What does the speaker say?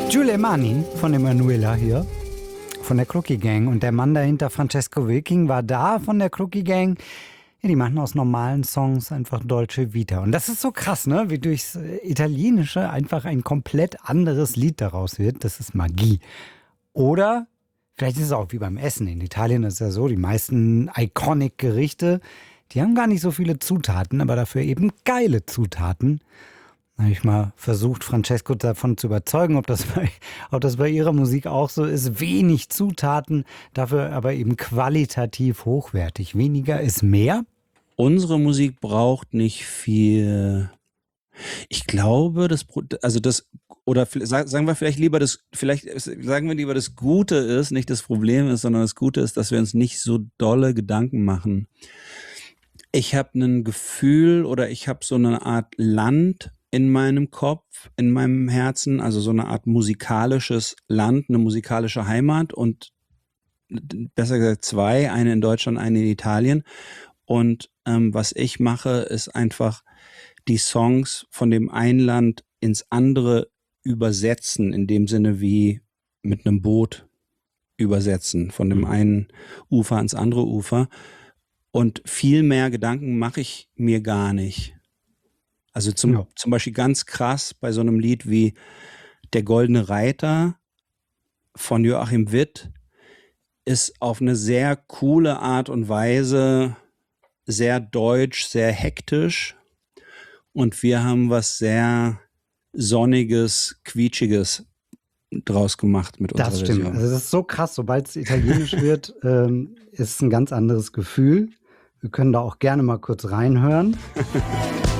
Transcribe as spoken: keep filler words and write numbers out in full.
Giulio Mani von Emanuela hier, von der Crookie Gang. Und der Mann dahinter, Francesco Wilking, war da von der Crookie Gang. Ja, die machen aus normalen Songs einfach Dolce Vita. Und das ist so krass, ne? Wie durchs Italienische einfach ein komplett anderes Lied daraus wird. Das ist Magie. Oder vielleicht ist es auch wie beim Essen. In Italien ist es ja so, die meisten Iconic-Gerichte, die haben gar nicht so viele Zutaten, aber dafür eben geile Zutaten. Da habe ich mal versucht, Francesco davon zu überzeugen, ob das, bei, ob das bei ihrer Musik auch so ist. Wenig Zutaten, dafür aber eben qualitativ hochwertig. Weniger ist mehr. Unsere Musik braucht nicht viel. Ich glaube, das, also das, oder sagen wir vielleicht lieber das, vielleicht sagen wir lieber das Gute ist, nicht das Problem ist, sondern das Gute ist, dass wir uns nicht so dolle Gedanken machen. Ich habe ein Gefühl oder ich habe so eine Art Land in meinem Kopf, in meinem Herzen, also so eine Art musikalisches Land, eine musikalische Heimat und besser gesagt zwei, eine in Deutschland, eine in Italien. Und ähm, was ich mache, ist einfach die Songs von dem einen Land ins andere übersetzen, in dem Sinne wie mit einem Boot übersetzen, von dem einen Ufer ans andere Ufer. Und viel mehr Gedanken mache ich mir gar nicht. Also zum, ja. zum Beispiel ganz krass bei so einem Lied wie Der Goldene Reiter von Joachim Witt ist auf eine sehr coole Art und Weise sehr deutsch, sehr hektisch. Und wir haben was sehr Sonniges, Quietschiges draus gemacht mit unserer Das stimmt. Version. Also das ist so krass, sobald es italienisch wird, ähm, ist es ein ganz anderes Gefühl. Wir können da auch gerne mal kurz reinhören.